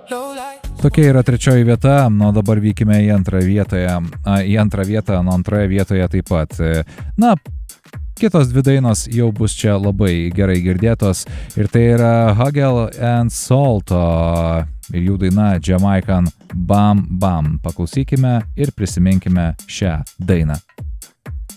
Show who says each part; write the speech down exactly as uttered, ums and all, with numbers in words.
Speaker 1: Tokia yra trečioji vieta, nu dabar vykime į antrą vietoje, į antrą vietą, nu antroje vietoje taip pat. Na, kitos dvi dainos jau bus čia labai gerai girdėtos ir tai yra Hugel and Salto ir jų daina Jamaican Bam Bam. Paklausykime ir prisiminkime šią dainą.